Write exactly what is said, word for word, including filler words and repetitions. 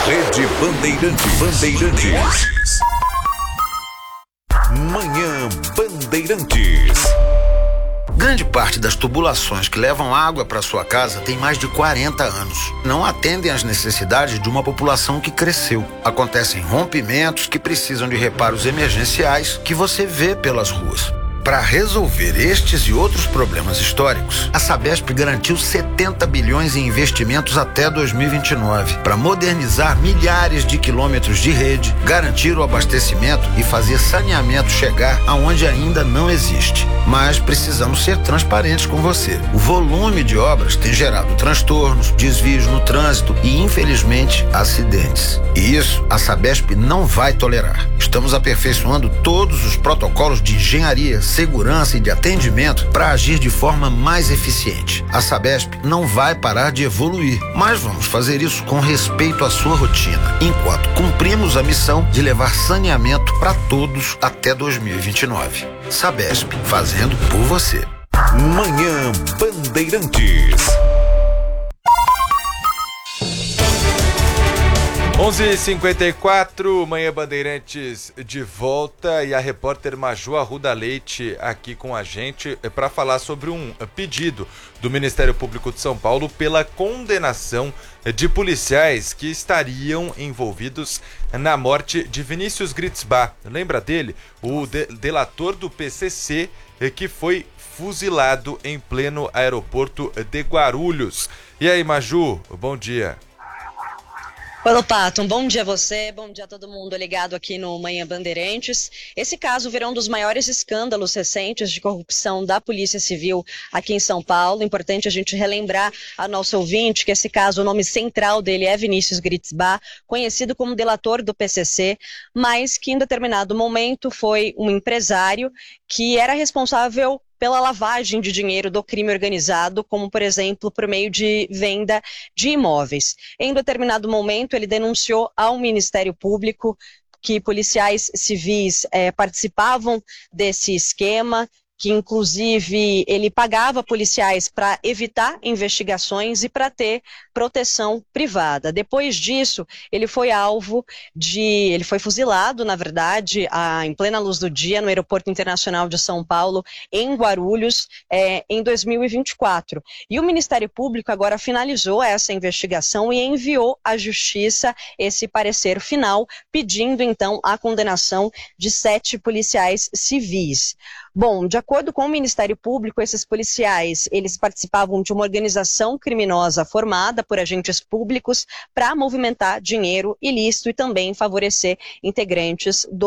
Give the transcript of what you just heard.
Rede Bandeirantes. Bandeirantes. Manhã Bandeirantes. Grande parte das tubulações que levam água para sua casa tem mais de quarenta anos. Não atendem às necessidades de uma população que cresceu. Acontecem rompimentos que precisam de reparos emergenciais que você vê pelas ruas. Para resolver estes e outros problemas históricos, a Sabesp garantiu setenta bilhões em investimentos até dois mil e vinte e nove para modernizar milhares de quilômetros de rede, garantir o abastecimento e fazer saneamento chegar aonde ainda não existe. Mas precisamos ser transparentes com você. O volume de obras tem gerado transtornos, desvios no trânsito e, infelizmente, acidentes. E isso a Sabesp não vai tolerar. Estamos aperfeiçoando todos os protocolos de engenharia, segurança e de atendimento para agir de forma mais eficiente. A Sabesp não vai parar de evoluir, mas vamos fazer isso com respeito à sua rotina, enquanto cumprimos a missão de levar saneamento para todos até dois mil e vinte e nove. Sabesp, fazendo por você. Manhã Bandeirantes. onze e cinquenta e quatro, Manhã Bandeirantes de volta, e a repórter Maju Arruda Leite aqui com a gente para falar sobre um pedido do Ministério Público de São Paulo pela condenação de policiais que estariam envolvidos na morte de Vinícius Gritzbach. Lembra dele? O de- delator do P C C que foi fuzilado em pleno aeroporto de Guarulhos. E aí, Maju, bom dia. Olá, Pato, um bom dia a você, bom dia a todo mundo ligado aqui no Manhã Bandeirantes. Esse caso virá um dos maiores escândalos recentes de corrupção da Polícia Civil aqui em São Paulo. Importante a gente relembrar a nosso ouvinte que esse caso, o nome central dele é Vinícius Gritzbach, conhecido como delator do P C C, mas que em determinado momento foi um empresário que era responsável pela lavagem de dinheiro do crime organizado, como, por exemplo, por meio de venda de imóveis. Em determinado momento, ele denunciou ao Ministério Público que policiais civis eh, participavam desse esquema, que inclusive ele pagava policiais para evitar investigações e para ter proteção privada. Depois disso, ele foi alvo de... ele foi fuzilado, na verdade, a, em plena luz do dia, no Aeroporto Internacional de São Paulo, em Guarulhos, é, em dois mil e vinte e quatro. E o Ministério Público agora finalizou essa investigação e enviou à Justiça esse parecer final, pedindo, então, a condenação de sete policiais civis. Bom, de acordo com o Ministério Público, esses policiais, eles participavam de uma organização criminosa formada por agentes públicos para movimentar dinheiro ilícito e também favorecer integrantes do